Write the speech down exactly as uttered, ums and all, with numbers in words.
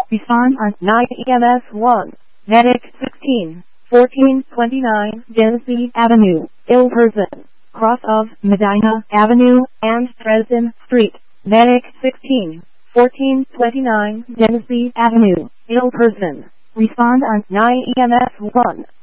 Respond on nine E M S one. Medic sixteen, fourteen twenty-nine Genesee Avenue, ill person. Cross of Medina Avenue and Dresden Street. Medic sixteen, fourteen twenty-nine Genesee Avenue, ill person. Respond on nine E M S one.